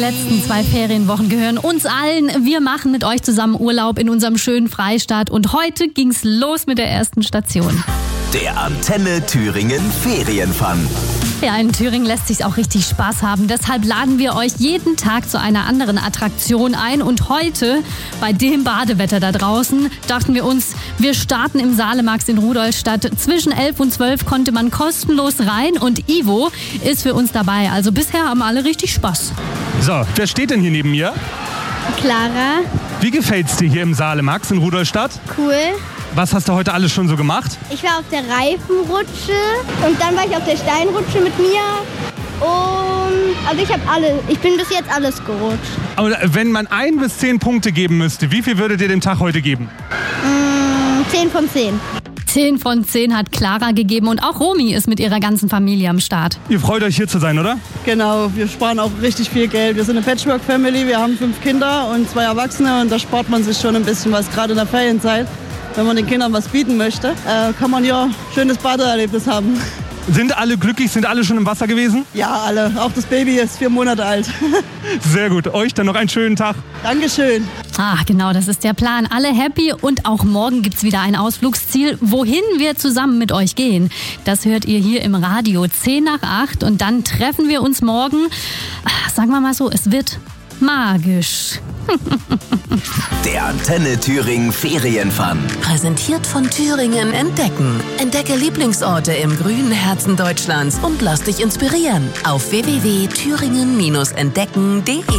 letzten 2 Ferienwochen gehören uns allen. Wir machen mit euch zusammen Urlaub in unserem schönen Freistaat und heute ging's los mit der ersten Station. Der Antenne Thüringen Ferienfun. Ja, in Thüringen lässt sich's auch richtig Spaß haben. Deshalb laden wir euch jeden Tag zu einer anderen Attraktion ein. Und heute, bei dem Badewetter da draußen, dachten wir uns, wir starten im Salemax in Rudolstadt. Zwischen 11 und 12 konnte man kostenlos rein und Ivo ist für uns dabei. Also bisher haben alle richtig Spaß. So, wer steht denn hier neben mir? Clara. Wie gefällt's dir hier im Salemax in Rudolstadt? Cool. Was hast du heute alles schon so gemacht? Ich war auf der Reifenrutsche und dann war ich auf der Steinrutsche mit mir. Ich bin bis jetzt alles gerutscht. Aber wenn man 1 bis 10 Punkte geben müsste, wie viel würdet ihr dem Tag heute geben? 10 von 10. 10 von 10 hat Clara gegeben und auch Romy ist mit ihrer ganzen Familie am Start. Ihr freut euch hier zu sein, oder? Genau, wir sparen auch richtig viel Geld. Wir sind eine Patchwork-Family, wir haben 5 Kinder und 2 Erwachsene und da spart man sich schon ein bisschen was, gerade in der Ferienzeit. Wenn man den Kindern was bieten möchte, kann man ja ein schönes Badeerlebnis haben. Sind alle glücklich? Sind alle schon im Wasser gewesen? Ja, alle. Auch das Baby ist 4 Monate alt. Sehr gut. Euch dann noch einen schönen Tag. Dankeschön. Genau, das ist der Plan. Alle happy und auch morgen gibt's wieder ein Ausflugsziel, wohin wir zusammen mit euch gehen. Das hört ihr hier im Radio 10 nach 8 und dann treffen wir uns morgen. Sagen wir mal so, es wird magisch. Der Antenne Thüringen Ferienfun. Präsentiert von Thüringen Entdecken. Entdecke Lieblingsorte im grünen Herzen Deutschlands und lass dich inspirieren auf www.thüringen-entdecken.de.